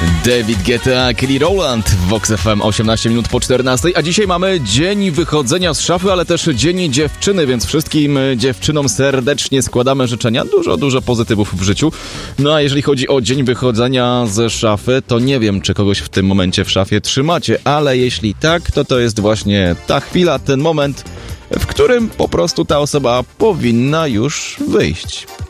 David Guetta, Kelly Rowland w Vox FM 18 minut po 14, a dzisiaj mamy dzień wychodzenia z szafy, ale też dzień dziewczyny, więc wszystkim dziewczynom serdecznie składamy życzenia, dużo pozytywów w życiu. No a jeżeli chodzi o dzień wychodzenia z szafy, to nie wiem, czy kogoś w tym momencie w szafie trzymacie, ale jeśli tak, to jest właśnie ta chwila, ten moment, w którym po prostu ta osoba powinna już wyjść.